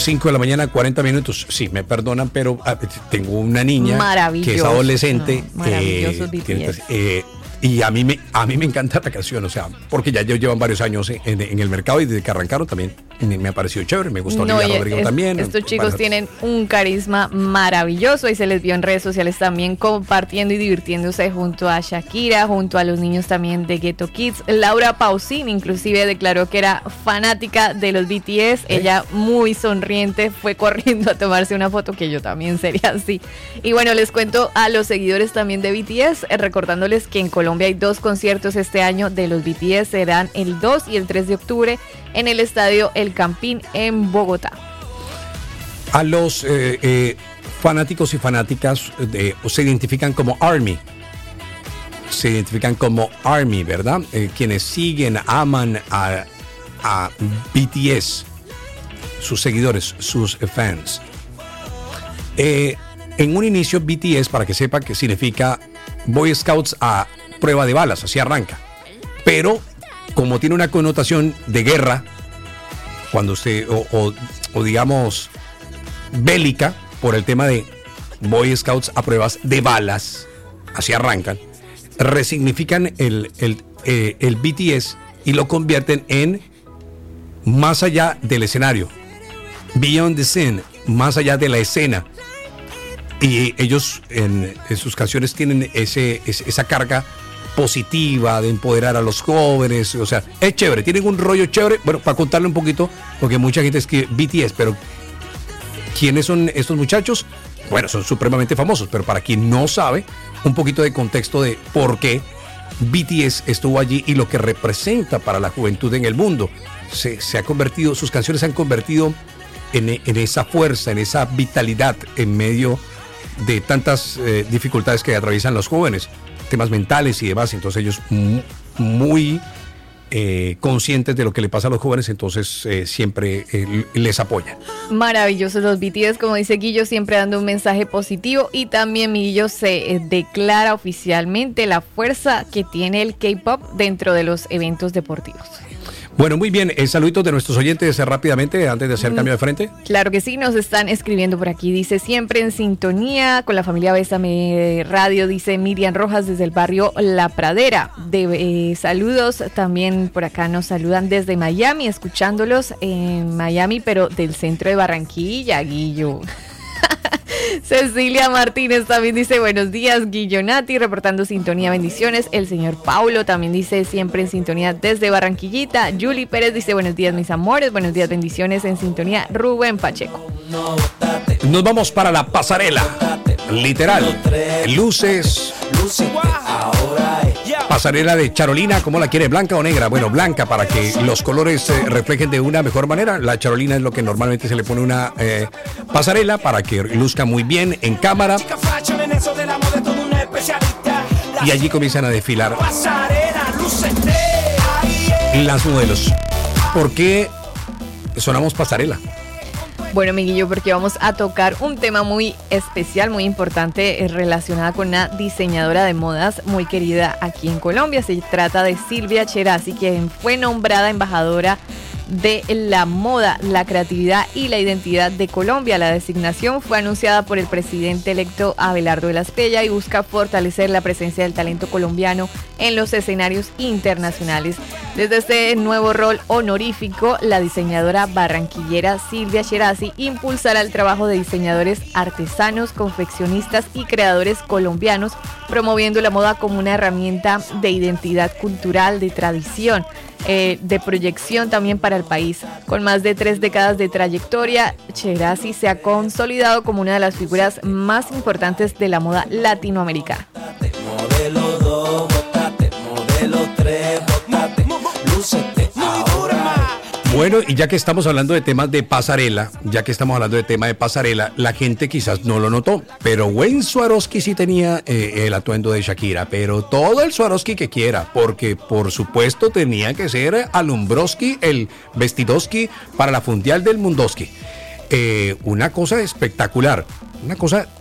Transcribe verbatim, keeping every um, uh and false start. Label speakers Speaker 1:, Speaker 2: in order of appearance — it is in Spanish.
Speaker 1: cinco de la mañana, cuarenta minutos. Sí, me perdonan, pero uh, tengo una niña que es adolescente.
Speaker 2: No, maravilloso
Speaker 1: eh, tiene, eh, y a mí, me, a mí me encanta la canción, o sea, porque ya llevan varios años en, en el mercado y desde que arrancaron también me, me ha parecido chévere, me gustó
Speaker 2: no,
Speaker 1: Olivia Rodrigo
Speaker 2: es,
Speaker 1: también.
Speaker 2: Estos chicos
Speaker 1: varios.
Speaker 2: tienen un carisma maravilloso y se les vio en redes sociales también compartiendo y divirtiéndose junto a Shakira, junto a los niños también de Ghetto Kids. Laura Pausini inclusive declaró que era fanática de los B T S, ¿Eh? Ella muy sonriente fue corriendo a tomarse una foto, que yo también sería así. Y bueno, les cuento a los seguidores también de B T S, eh, recordándoles que en Colombia hay dos conciertos este año de los B T S, serán el dos y el tres de octubre en el estadio El Campín en Bogotá.
Speaker 1: A los eh, eh, fanáticos y fanáticas de, se identifican como ARMY. Se identifican como ARMY, ¿verdad? Eh, quienes siguen, aman a, a B T S, sus seguidores, sus fans. Eh, en un inicio, B T S, para que sepa que significa Boy Scouts a prueba de balas, así arranca. Pero como tiene una connotación de guerra, cuando usted, o, o, o digamos, bélica, por el tema de Boy Scouts a pruebas de balas, así arrancan, resignifican el, el, eh, el B T S y lo convierten en más allá del escenario, beyond the scene, más allá de la escena. Y ellos en, en sus canciones tienen ese, ese, esa carga positiva de empoderar a los jóvenes, o sea, es chévere, tienen un rollo chévere. Bueno, para contarle un poquito, porque mucha gente escribe B T S, pero ¿quiénes son estos muchachos? Bueno, son supremamente famosos, pero para quien no sabe, un poquito de contexto de por qué B T S estuvo allí y lo que representa para la juventud en el mundo. Se, se ha convertido, sus canciones se han convertido en, en esa fuerza, en esa vitalidad en medio de tantas eh, dificultades que atraviesan los jóvenes, temas mentales y demás. Entonces ellos muy, muy eh, conscientes de lo que le pasa a los jóvenes, entonces eh, siempre eh, les apoyan.
Speaker 2: Maravillosos los B T S, como dice Guillo, siempre dando un mensaje positivo, y también mi Guillo se eh, declara oficialmente la fuerza que tiene el K-pop dentro de los eventos deportivos.
Speaker 1: Bueno, muy bien, eh, saluditos de nuestros oyentes eh, rápidamente antes de hacer cambio de frente.
Speaker 2: Claro que sí, nos están escribiendo por aquí, dice siempre en sintonía con la familia Bésame Radio, dice Miriam Rojas desde el barrio La Pradera. De, eh, saludos, también por acá nos saludan desde Miami, escuchándolos en Miami, pero del centro de Barranquilla, Guillo. Cecilia Martínez también dice buenos días, Guillonati, reportando sintonía, bendiciones. El señor Paulo también dice siempre en sintonía desde Barranquillita. Julie Pérez dice buenos días mis amores, buenos días, bendiciones en sintonía. Rubén Pacheco.
Speaker 1: Nos vamos para la pasarela, literal, luces, pasarela de charolina. ¿Cómo la quiere, blanca o negra? Bueno, blanca, para que los colores se reflejen de una mejor manera. La charolina es lo que normalmente se le pone una eh, pasarela para que luzca muy bien en cámara. Y allí comienzan a desfilar las modelos. ¿Por qué sonamos pasarela?
Speaker 2: Bueno, Miguelillo, porque vamos a tocar un tema muy especial, muy importante, eh, relacionada con una diseñadora de modas muy querida aquí en Colombia. Se trata de Silvia Cherasi, quien fue nombrada embajadora de la moda, la creatividad y la identidad de Colombia. La designación fue anunciada por el presidente electo Abelardo de la Espriella y busca fortalecer la presencia del talento colombiano en los escenarios internacionales. Desde este nuevo rol honorífico, la diseñadora barranquillera Silvia Cherasi impulsará el trabajo de diseñadores artesanos, confeccionistas y creadores colombianos, promoviendo la moda como una herramienta de identidad cultural, de tradición, Eh, de proyección también para el país. Con más de tres décadas de trayectoria, Cherasi se ha consolidado como una de las figuras más importantes de la moda latinoamericana. Modelo dos, botate, modelo tres, botate, lúcete ahora.
Speaker 1: Bueno, y ya que estamos hablando de temas de pasarela, ya que estamos hablando de tema de pasarela, la gente quizás no lo notó, pero Wayne Swarovski sí tenía eh, el atuendo de Shakira, pero todo el Swarovski que quiera, porque por supuesto tenía que ser Alumbroski, el vestidoski para la Fundial del Mundoski. Eh, una cosa espectacular, una cosa